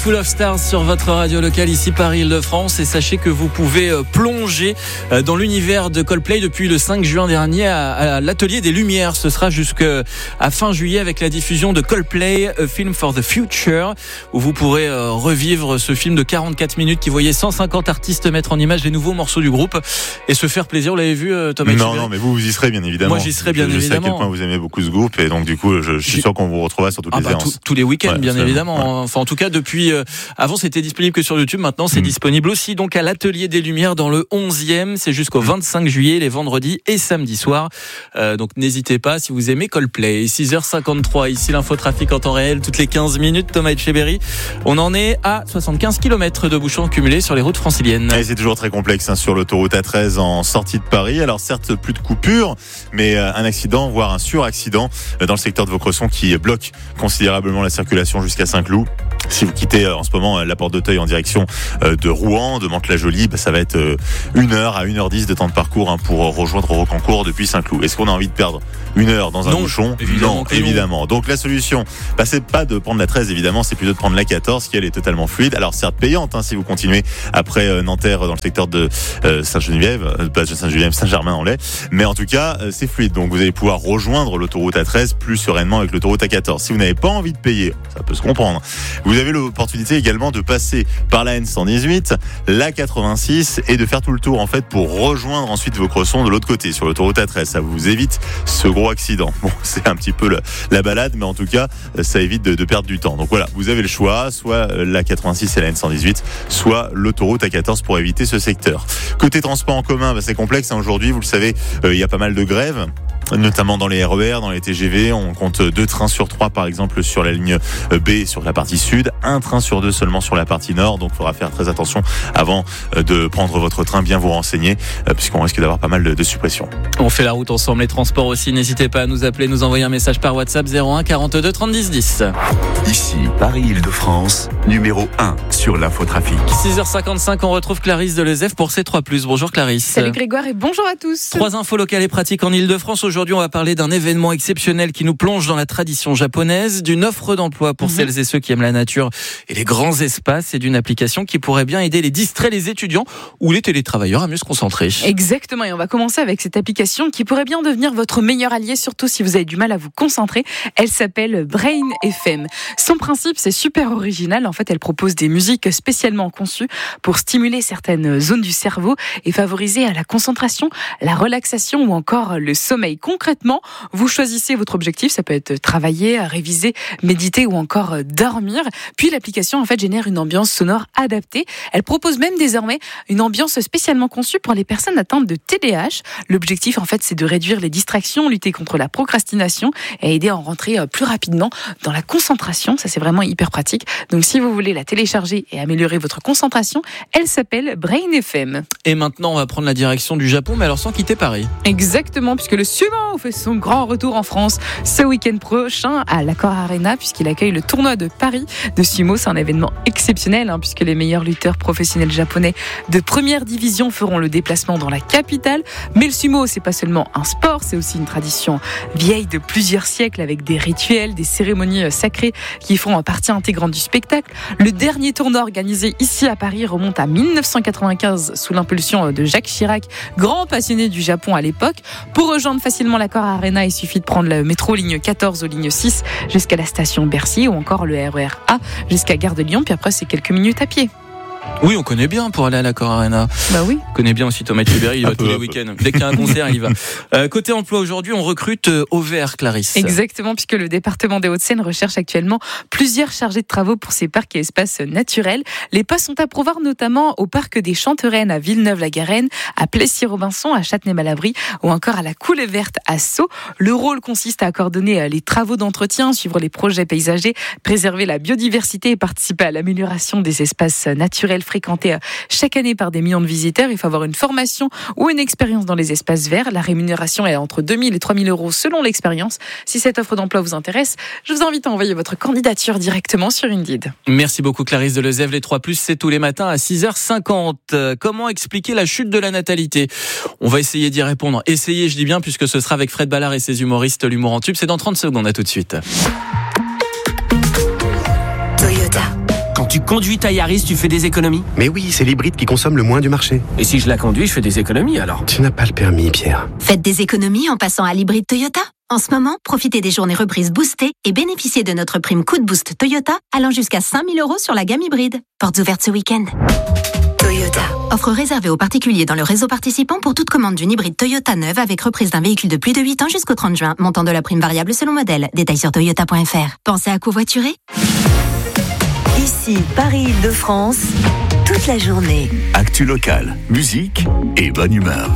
Full of Stars sur votre radio locale ici Paris-Île-de-France, et sachez que vous pouvez plonger dans l'univers de Coldplay depuis le 5 juin dernier à l'Atelier des Lumières. Ce sera jusqu'à fin juillet avec la diffusion de Coldplay, A Film for the Future, où vous pourrez revivre ce film de 44 minutes qui voyait 150 artistes mettre en image les nouveaux morceaux du groupe et se faire plaisir. Vous l'avez vu, Thomas? Non, mais vous y serez bien évidemment. Moi j'y serai bien évidemment. Je sais à quel point vous aimez beaucoup ce groupe, et donc du coup je suis sûr qu'on vous retrouvera sur toutes les séances. Tous les week-ends, bien évidemment. Ouais. Enfin, en tout cas, depuis avant, c'était disponible que sur YouTube. Maintenant, c'est disponible aussi donc à l'Atelier des Lumières dans le 11e. C'est jusqu'au 25 juillet, les vendredis et samedis soirs. Donc, n'hésitez pas si vous aimez Coldplay. 6h53, ici l'infotrafic en temps réel, toutes les 15 minutes. Thomas Etcheberry. On en est à 75 km de bouchons cumulés sur les routes franciliennes. Et c'est toujours très complexe sur l'autoroute A13 en sortie de Paris. Alors certes, plus de coupures, mais un accident, voire un suraccident dans le secteur de Vaucresson qui bloque considérablement la circulation jusqu'à Saint-Cloud. Si vous quittez en ce moment la porte d'Auteuil en direction de Rouen, de Mantes-la-Jolie, ça va être 1 heure à 1h10 de temps de parcours pour rejoindre Rocancourt depuis Saint-Cloud. Est-ce qu'on a envie de perdre 1 heure dans un bouchon? Non, évidemment. Donc la solution, c'est pas de prendre la 13, évidemment, c'est plutôt de prendre la 14, qui elle est totalement fluide. Alors certes payante si vous continuez après Nanterre dans le secteur de Saint-Geneviève, pas de Saint-Geneviève, Saint-Germain-en-Laye, mais en tout cas c'est fluide. Donc vous allez pouvoir rejoindre l'autoroute A13 plus sereinement avec l'autoroute A14. Si vous n'avez pas envie de payer, ça peut se comprendre. Vous avez l'opportunité également de passer par la N118, la 86 et de faire tout le tour en fait pour rejoindre ensuite Vaucresson de l'autre côté sur l'autoroute A13. Ça vous évite ce gros accident. Bon, c'est un petit peu la balade, mais en tout cas, ça évite de perdre du temps. Donc voilà, vous avez le choix, soit la 86 et la N118, soit l'autoroute A14 pour éviter ce secteur. Côté transport en commun, c'est complexe. Aujourd'hui, vous le savez, il y a pas mal de grèves, notamment dans les RER, dans les TGV. On compte 2 trains sur 3 par exemple sur la ligne B sur la partie sud, 1 train sur 2 seulement sur la partie nord. Donc il faudra faire très attention avant de prendre votre train, bien vous renseigner, puisqu'on risque d'avoir pas mal de suppressions. On fait la route ensemble, les transports aussi. N'hésitez pas à nous appeler, nous envoyer un message par WhatsApp 01 42 30 10 10. Ici Paris-Île-de-France, numéro 1 sur l'infotrafic. 6h55, on retrouve Clarisse de Lezève pour C3+. Bonjour Clarisse. Salut Grégoire et bonjour à tous. 3 infos locales et pratiques en Île-de-France. Aujourd'hui, on va parler d'un événement exceptionnel qui nous plonge dans la tradition japonaise, d'une offre d'emploi pour celles et ceux qui aiment la nature et les grands espaces, et d'une application qui pourrait bien aider les distraits, les étudiants ou les télétravailleurs à mieux se concentrer. Exactement, et on va commencer avec cette application qui pourrait bien devenir votre meilleur allié, surtout si vous avez du mal à vous concentrer. Elle s'appelle Brain FM. Son principe, c'est super original. En fait, elle propose des musiques spécialement conçues pour stimuler certaines zones du cerveau et favoriser la concentration, la relaxation ou encore le sommeil. Concrètement, vous choisissez votre objectif, ça peut être travailler, réviser, méditer ou encore dormir. Puis l'application en fait génère une ambiance sonore adaptée. Elle propose même désormais une ambiance spécialement conçue pour les personnes atteintes de TDAH. L'objectif en fait c'est de réduire les distractions, lutter contre la procrastination et aider à en rentrer plus rapidement dans la concentration. Ça c'est vraiment hyper pratique. Donc si vous voulez la télécharger et améliorer votre concentration, elle s'appelle Brain FM. Et maintenant on va prendre la direction du Japon, mais alors sans quitter Paris. Exactement, puisque le sumo fait son grand retour en France ce week-end prochain à l'Accor Arena, puisqu'il accueille le tournoi de Paris de sumo. C'est un événement exceptionnel puisque les meilleurs lutteurs professionnels japonais de première division feront le déplacement dans la capitale. Mais le sumo, c'est pas seulement un sport, c'est aussi une tradition vieille de plusieurs siècles avec des rituels, des cérémonies sacrées qui font partie intégrante du spectacle. Le dernier tournoi organisé ici à Paris remonte à 1995 sous l'impulsion de Jacques Chirac, grand passionné du Japon à l'époque. Pour rejoindre facilement l'Accor Arena, il suffit de prendre le métro ligne 14 ou ligne 6 jusqu'à la station Bercy ou encore le RER A jusqu'à Gare de Lyon, puis après c'est quelques minutes à pied. Oui, on connaît bien pour aller à l'Accor Arena. Bah oui. On connaît bien aussi Thomas Etcheberry, il va tous les week-ends. Dès qu'il y a un concert, il y va. Côté emploi aujourd'hui, on recrute au vert, Clarisse. Exactement, puisque le département des Hauts-de-Seine recherche actuellement plusieurs chargés de travaux pour ses parcs et espaces naturels. Les postes sont à pourvoir notamment au parc des Chantereines à Villeneuve-la-Garenne, à Plessis-Robinson, à Châtenay-Malabry ou encore à la Coulée Verte à Sceaux. Le rôle consiste à coordonner les travaux d'entretien, suivre les projets paysagers, préserver la biodiversité et participer à l'amélioration des espaces naturels fréquentés chaque année par des millions de visiteurs. Il faut avoir une formation ou une expérience dans les espaces verts. La rémunération est entre 2 000 et 3 000 euros selon l'expérience. Si cette offre d'emploi vous intéresse, je vous invite à envoyer votre candidature directement sur Indeed. Merci beaucoup Clarisse de Lezève. Les 3+, c'est tous les matins à 6h50. Comment expliquer la chute de la natalité ? On va essayer d'y répondre. Essayez, je dis bien, puisque ce sera avec Fred Ballard et ses humoristes, l'humour en tube. C'est dans 30 secondes, à tout de suite. Toyota. Quand Quand tu conduis ta Yaris, tu fais des économies? Mais oui, c'est l'hybride qui consomme le moins du marché. Et si je la conduis, je fais des économies alors? Tu n'as pas le permis, Pierre. Faites des économies en passant à l'hybride Toyota. En ce moment, profitez des journées reprises boostées et bénéficiez de notre prime Coup de Boost Toyota allant jusqu'à 5 000 € sur la gamme hybride. Portes ouvertes ce week-end. Toyota. Offre réservée aux particuliers dans le réseau participant pour toute commande d'une hybride Toyota neuve avec reprise d'un véhicule de plus de 8 ans jusqu'au 30 juin. Montant de la prime variable selon modèle. Détails sur toyota.fr. Pensez à covoiturer? Ici, Paris-Île-de-France, toute la journée. Actu locale, musique et bonne humeur.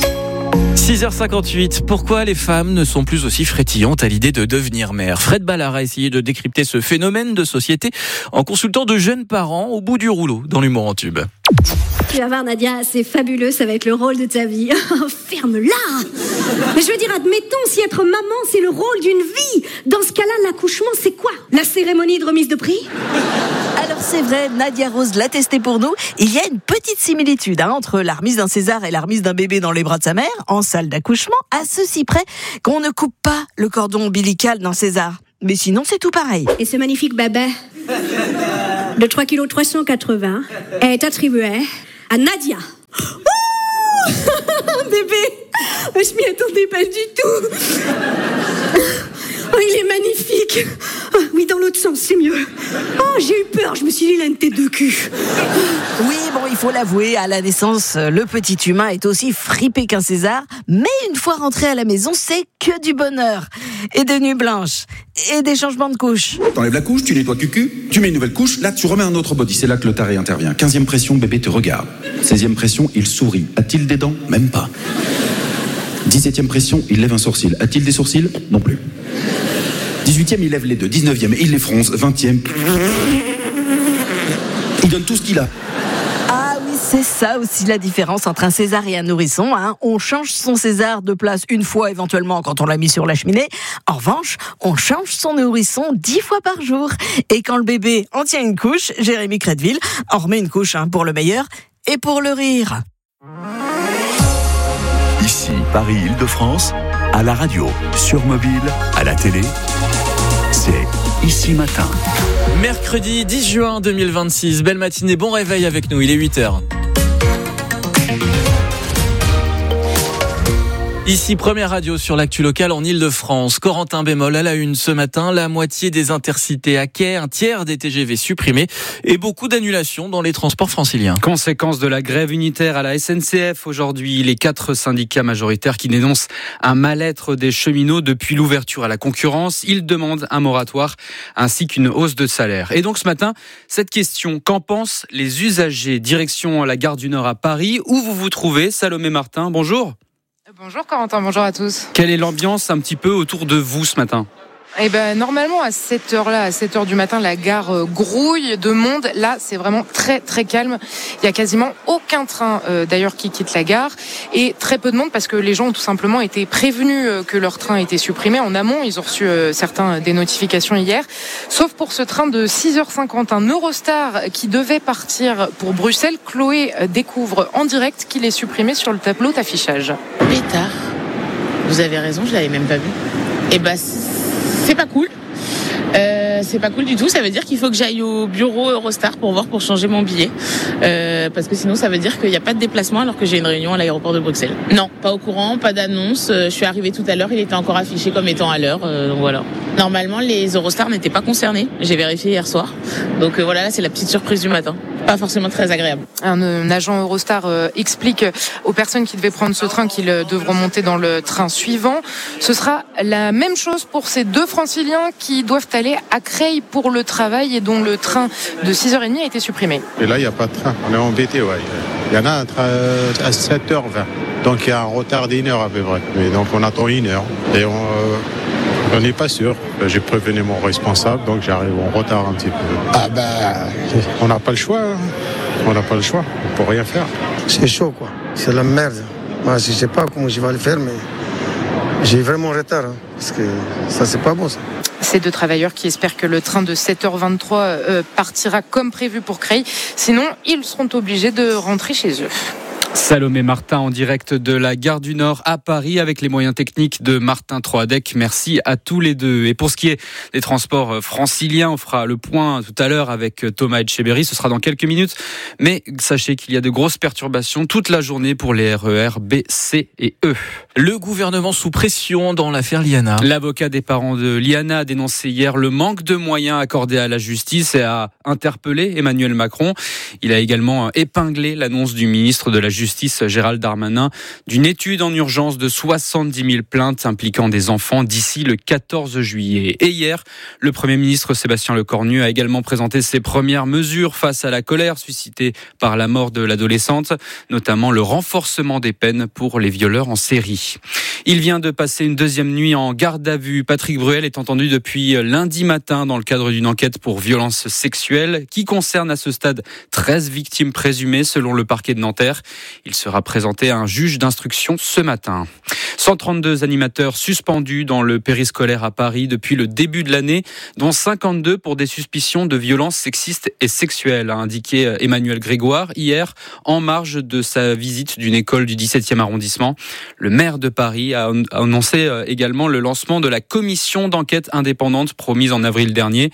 6h58, pourquoi les femmes ne sont plus aussi frétillantes à l'idée de devenir mère? Fred Ballard a essayé de décrypter ce phénomène de société en consultant de jeunes parents au bout du rouleau dans l'humour en tube. Tu vas voir Nadia, c'est fabuleux, ça va être le rôle de ta vie. Ferme-la! Mais je veux dire, admettons, si être maman c'est le rôle d'une vie, dans ce cas-là, l'accouchement c'est quoi? La cérémonie de remise de prix? Alors c'est vrai, Nadia Rose l'a testé pour nous. Il y a une petite similitude entre la remise d'un César et la remise d'un bébé dans les bras de sa mère, en salle d'accouchement, à ceci près qu'on ne coupe pas le cordon ombilical d'un César. Mais sinon, c'est tout pareil. Et ce magnifique bébé de 3,380 kg est attribué à Nadia. Oh bébé, je m'y attendais pas du tout. Oh, il est magnifique. Oh, oui, dans l'autre sens, c'est mieux. Oh, j'ai eu peur, je me suis dit, il a une tête de cul. Oui, bon, il faut l'avouer, à la naissance, le petit humain est aussi fripé qu'un César. Mais une fois rentré à la maison, c'est que du bonheur. Et des nuits blanches. Et des changements de couches. T'enlèves la couche, tu nettoies cucu, tu mets une nouvelle couche, là tu remets un autre body, c'est là que le taré intervient. 15e pression, bébé te regarde. 16e pression, il sourit. A-t-il des dents? Même pas. 17e pression, il lève un sourcil. A-t-il des sourcils? Non plus. 18e, il lève les deux. 19e, il les fronce. 20e, il donne tout ce qu'il a. Ah oui, c'est ça aussi la différence entre un César et un nourrisson. On change son César de place une fois éventuellement quand on l'a mis sur la cheminée. En revanche, on change son nourrisson 10 fois par jour. Et quand le bébé en tient une couche, Jérémy Crédville en remet une couche pour le meilleur et pour le rire. Ici, Paris-Île-de-France, à la radio, sur mobile, à la télé, c'est Ici Matin. Mercredi 10 juin 2026, belle matinée, bon réveil avec nous, il est 8h. Ici, première radio sur l'actu locale en Île-de-France. Corentin bémol à la une ce matin, la moitié des intercités à quai, un tiers des TGV supprimés et beaucoup d'annulations dans les transports franciliens. Conséquence de la grève unitaire à la SNCF aujourd'hui, les 4 syndicats majoritaires qui dénoncent un mal-être des cheminots depuis l'ouverture à la concurrence. Ils demandent un moratoire ainsi qu'une hausse de salaire. Et donc ce matin, cette question, qu'en pensent les usagers? Direction la gare du Nord à Paris, où vous vous trouvez? Salomé Martin, bonjour. Bonjour Corentin, bonjour à tous. Quelle est l'ambiance un petit peu autour de vous ce matin? Eh ben, normalement, à cette heure-là, à 7h du matin, la gare grouille de monde. Là, c'est vraiment très, très calme. Il y a quasiment aucun train, d'ailleurs, qui quitte la gare. Et très peu de monde parce que les gens ont tout simplement été prévenus que leur train était supprimé en amont. Ils ont reçu certains des notifications hier. Sauf pour ce train de 6h50, un Eurostar qui devait partir pour Bruxelles. Chloé découvre en direct qu'il est supprimé sur le tableau d'affichage. Pétard. Vous avez raison, je l'avais même pas vu. Eh ben, c'est pas cool. C'est pas cool du tout. Ça veut dire qu'il faut que j'aille au bureau Eurostar pour changer mon billet. Parce que sinon, ça veut dire qu'il n'y a pas de déplacement alors que j'ai une réunion à l'aéroport de Bruxelles. Non, pas au courant, pas d'annonce. Je suis arrivée tout à l'heure, il était encore affiché comme étant à l'heure. Donc voilà. Normalement, les Eurostars n'étaient pas concernés. J'ai vérifié hier soir. Donc voilà, là, c'est la petite surprise du matin. Pas forcément très agréable. Un agent Eurostar explique aux personnes qui devaient prendre ce train qu'ils devront monter dans le train suivant. Ce sera la même chose pour ces 2 franciliens qui doivent aller à Creil pour le travail et dont le train de 6h30 a été supprimé. Et là, il n'y a pas de train. On est embêté, ouais. Il y en a un train à 7h20. Donc il y a un retard d'1 heure à peu près. Mais donc on attend 1 heure. Et on n'est pas sûr. J'ai prévenu mon responsable, donc j'arrive en retard un petit peu. Ah ben, on n'a pas le choix. On n'a pas le choix. On ne peut rien faire. C'est chaud, quoi. C'est la merde. Moi, je ne sais pas comment je vais le faire, mais j'ai vraiment retard. Parce que ça, c'est pas bon, ça. Ces 2 travailleurs qui espèrent que le train de 7h23 partira comme prévu pour Creil. Sinon, ils seront obligés de rentrer chez eux. Salomé Martin en direct de la gare du Nord à Paris avec les moyens techniques de Martin Troadec. Merci à tous les deux. Et pour ce qui est des transports franciliens, on fera le point tout à l'heure avec Thomas Etcheberry. Ce sera dans quelques minutes. Mais sachez qu'il y a de grosses perturbations toute la journée pour les RER B, C et E. Le gouvernement sous pression dans l'affaire Liana. L'avocat des parents de Liana a dénoncé hier le manque de moyens accordés à la justice et a interpellé Emmanuel Macron. Il a également épinglé l'annonce du ministre de la Justice, Gérald Darmanin, d'une étude en urgence de 70 000 plaintes impliquant des enfants d'ici le 14 juillet. Et hier, le Premier ministre Sébastien Lecornu a également présenté ses premières mesures face à la colère suscitée par la mort de l'adolescente, notamment le renforcement des peines pour les violeurs en série. Il vient de passer une deuxième nuit en garde à vue. Patrick Bruel est entendu depuis lundi matin dans le cadre d'une enquête pour violences sexuelles qui concerne à ce stade 13 victimes présumées selon le parquet de Nanterre. Il sera présenté à un juge d'instruction ce matin. 132 animateurs suspendus dans le périscolaire à Paris depuis le début de l'année, dont 52 pour des suspicions de violences sexistes et sexuelles, a indiqué Emmanuel Grégoire hier en marge de sa visite d'une école du 17e arrondissement. Le maire de Paris a annoncé également le lancement de la commission d'enquête indépendante promise en avril dernier.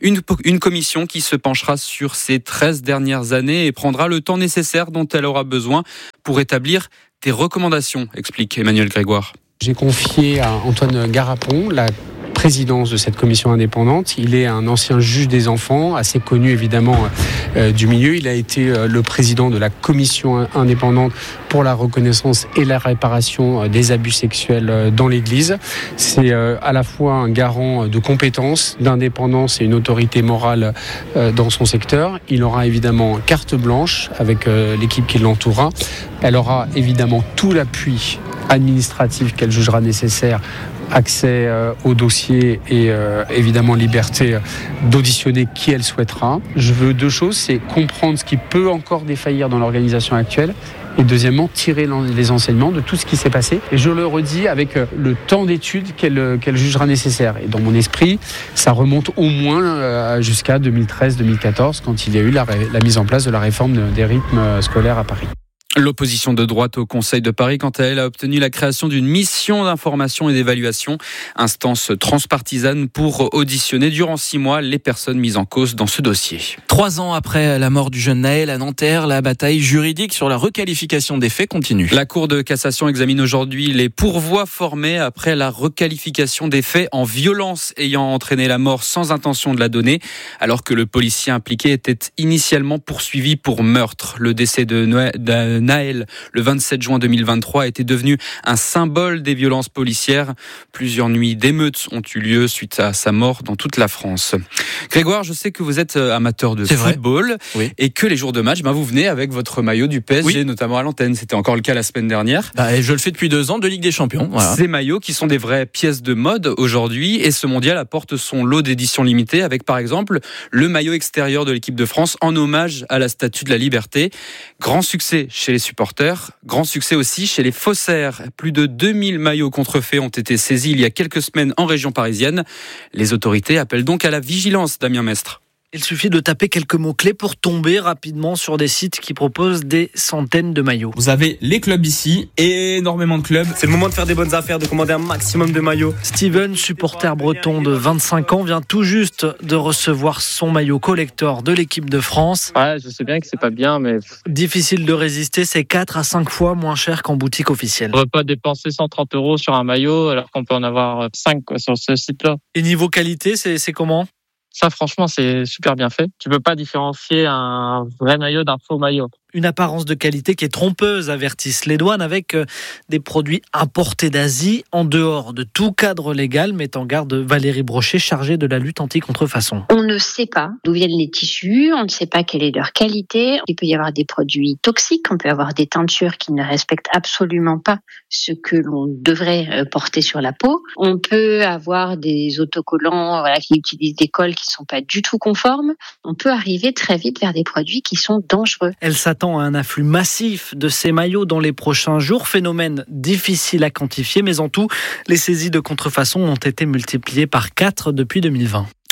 Une commission qui se penchera sur ces 13 dernières années et prendra le temps nécessaire dont elle aura besoin pour établir des recommandations, explique Emmanuel Grégoire. J'ai confié à Antoine Garapon la présidence de cette commission indépendante. Il est un ancien juge des enfants, assez connu évidemment du milieu. Il a été le président de la commission indépendante pour la reconnaissance et la réparation des abus sexuels dans l'Église. C'est à la fois un garant de compétences, d'indépendance et une autorité morale dans son secteur. Il aura évidemment carte blanche avec l'équipe qui l'entourera. Elle aura évidemment tout l'appui administratif qu'elle jugera nécessaire, accès au dossier et évidemment liberté d'auditionner qui elle souhaitera. Je veux deux choses, c'est comprendre ce qui peut encore défaillir dans l'organisation actuelle et deuxièmement tirer les enseignements de tout ce qui s'est passé. Et je le redis avec le temps d'étude qu'elle jugera nécessaire. Et dans mon esprit, ça remonte au moins jusqu'à 2013-2014 quand il y a eu la mise en place de la réforme des rythmes scolaires à Paris. L'opposition de droite au Conseil de Paris, quant à elle, a obtenu la création d'une mission d'information et d'évaluation, instance transpartisane pour auditionner durant 6 mois les personnes mises en cause dans ce dossier. 3 ans après la mort du jeune Naël à Nanterre, la bataille juridique sur la requalification des faits continue. La Cour de cassation examine aujourd'hui les pourvois formés après la requalification des faits en violence ayant entraîné la mort sans intention de la donner, alors que le policier impliqué était initialement poursuivi pour meurtre. Le décès de Naël, le 27 juin 2023, était devenu un symbole des violences policières. Plusieurs nuits d'émeutes ont eu lieu suite à sa mort dans toute la France. Grégoire, je sais que vous êtes amateur de football et que les jours de match, vous venez avec votre maillot du PSG, notamment à l'antenne. C'était encore le cas la semaine dernière. Et je le fais depuis 2 ans de Ligue des Champions. Voilà. Ces maillots qui sont des vraies pièces de mode aujourd'hui, et ce mondial apporte son lot d'éditions limitées avec par exemple le maillot extérieur de l'équipe de France en hommage à la Statue de la Liberté. Grand succès chez les supporters, grand succès aussi chez les faussaires. Plus de 2000 maillots contrefaits ont été saisis il y a quelques semaines en région parisienne. Les autorités appellent donc à la vigilance, Damien Mestre. Il suffit de taper quelques mots-clés pour tomber rapidement sur des sites qui proposent des centaines de maillots. Vous avez les clubs ici, énormément de clubs. C'est le moment de faire des bonnes affaires, de commander un maximum de maillots. Steven, supporter breton de 25 ans, vient tout juste de recevoir son maillot collector de l'équipe de France. Ouais, je sais bien que c'est pas bien, mais... Difficile de résister, c'est 4 à 5 fois moins cher qu'en boutique officielle. On ne va pas dépenser 130 € sur un maillot alors qu'on peut en avoir 5 sur ce site-là. Et niveau qualité, c'est comment ? Ça, franchement, c'est super bien fait. Tu peux pas différencier un vrai maillot d'un faux maillot. Une apparence de qualité qui est trompeuse, avertissent les douanes, avec des produits importés d'Asie en dehors de tout cadre légal, met en garde Valérie Brochet, chargée de la lutte anti-contrefaçon. On ne sait pas d'où viennent les tissus, on ne sait pas quelle est leur qualité. Il peut y avoir des produits toxiques, on peut avoir des teintures qui ne respectent absolument pas ce que l'on devrait porter sur la peau. On peut avoir des autocollants qui utilisent des colles qui ne sont pas du tout conformes. On peut arriver très vite vers des produits qui sont dangereux. Elle s'attend à un afflux massif de ces maillots dans les prochains jours. Phénomène difficile à quantifier, mais en tout, les saisies de contrefaçon ont été multipliées par 4 depuis 2020.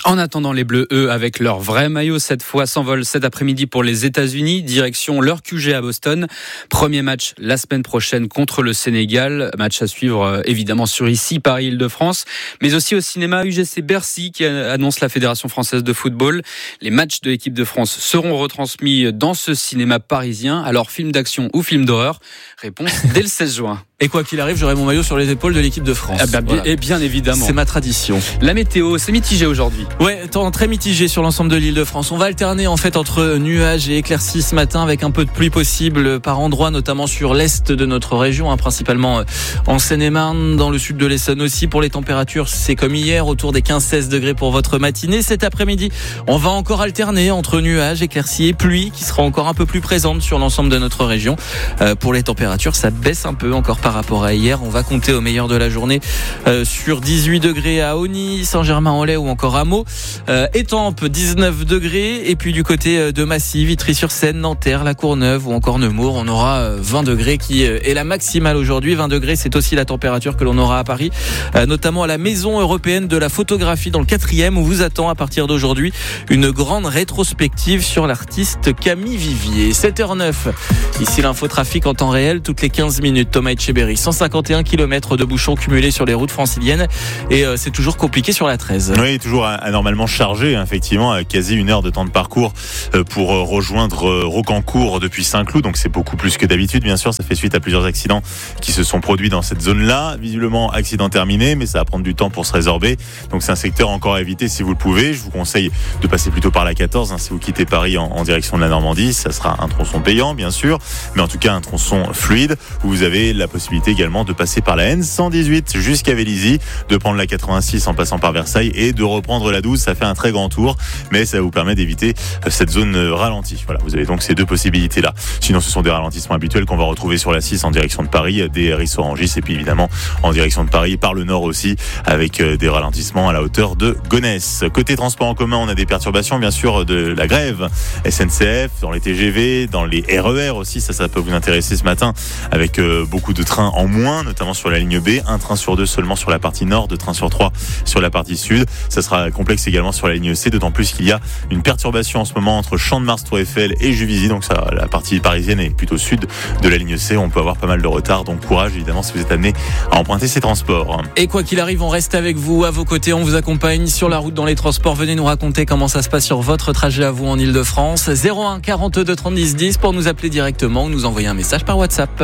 En attendant, les Bleus, eux, avec leur vrai maillot, cette fois s'envolent cet après-midi pour les États-Unis, direction leur QG à Boston. Premier match la semaine prochaine contre le Sénégal. Match à suivre évidemment sur ici, Paris-Île-de-France, mais aussi au cinéma UGC Bercy qui annonce la Fédération française de football. Les matchs de l'équipe de France seront retransmis dans ce cinéma parisien. Alors, film d'action ou film d'horreur? Réponse dès le 16 juin. Et quoi qu'il arrive, j'aurai mon maillot sur les épaules de l'équipe de France. Et bien évidemment. C'est ma tradition. La météo, c'est mitigé aujourd'hui. Ouais, temps très mitigé sur l'ensemble de l'Île-de-France. On va alterner en fait entre nuages et éclaircies ce matin avec un peu de pluie possible par endroits, notamment sur l'est de notre région, principalement en Seine-et-Marne, dans le sud de l'Essonne aussi. Pour les températures, c'est comme hier, autour des 15-16 degrés pour votre matinée. Cet après-midi, on va encore alterner entre nuages, éclaircies et pluie qui sera encore un peu plus présente sur l'ensemble de notre région. Pour les températures, ça baisse un peu encore par rapport à hier. On va compter au meilleur de la journée sur 18 degrés à Auny, Saint-Germain-en-Laye ou encore à Meaux. Étampes, 19 degrés. Et puis du côté de Massy, Vitry-sur-Seine, Nanterre, La Courneuve ou encore Nemours, on aura 20 degrés qui est la maximale aujourd'hui. 20 degrés, c'est aussi la température que l'on aura à Paris, notamment à la Maison européenne de la photographie dans le 4e où vous attend à partir d'aujourd'hui une grande rétrospective sur l'artiste Camille Vivier. 7h09. Ici l'infotrafic en temps réel, toutes les 15 minutes. Thomas Etcheberry, 151 km de bouchons cumulés sur les routes franciliennes et c'est toujours compliqué sur la 13. Oui, toujours anormalement chargé, effectivement, quasi 1 heure de temps de parcours pour rejoindre Rocancourt depuis Saint-Cloud, donc c'est beaucoup plus que d'habitude, bien sûr. Ça fait suite à plusieurs accidents qui se sont produits dans cette zone-là. Visiblement, accident terminé, mais ça va prendre du temps pour se résorber. Donc c'est un secteur encore à éviter si vous le pouvez. Je vous conseille de passer plutôt par la 14 si vous quittez Paris en direction de la Normandie. Ça sera un tronçon payant, bien sûr, mais en tout cas un tronçon fluide où vous avez la possibilité également de passer par la N118 jusqu'à Vélizy, de prendre la 86 en passant par Versailles et de reprendre la 12. Ça fait un très grand tour, mais ça vous permet d'éviter cette zone ralentie. Voilà, vous avez donc ces deux possibilités-là. Sinon, ce sont des ralentissements habituels qu'on va retrouver sur la 6 en direction de Paris, des Rissorangis, et puis évidemment en direction de Paris par le nord aussi, avec des ralentissements à la hauteur de Gonesse. Côté transport en commun, on a des perturbations, bien sûr, de la grève SNCF, dans les TGV, dans les RER aussi. Ça peut vous intéresser ce matin, avec beaucoup de trains en moins, notamment sur la ligne B. Un train sur 2 seulement sur la partie nord, 2 trains sur 3 sur la partie sud. Ça sera complexe également sur la ligne C, d'autant plus qu'il y a une perturbation en ce moment entre Champ-de-Mars, Tour Eiffel et Juvisy. Donc ça, la partie parisienne est plutôt sud de la ligne C. On peut avoir pas mal de retard, donc courage évidemment si vous êtes amené à emprunter ces transports. Et quoi qu'il arrive, on reste avec vous, à vos côtés, on vous accompagne sur la route, dans les transports. Venez nous raconter comment ça se passe sur votre trajet à vous en Ile-de-France. 01 42 30 10 10 pour nous appeler directement ou nous envoyer un message par WhatsApp.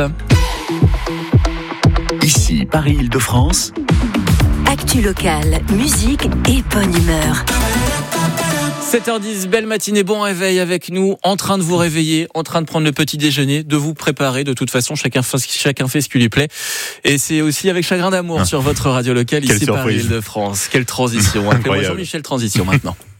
Ici, Paris-Île-de-France. Actu locale, musique et bonne humeur. 7h10, belle matinée, bon réveil avec nous, en train de vous réveiller, en train de prendre le petit déjeuner, de vous préparer. De toute façon, chacun fait ce qui lui plaît. Et c'est aussi avec chagrin d'amour sur votre radio locale, ici Paris-Île-de-France. Quelle transition. Appelez-moi Jean-Michel Transition maintenant.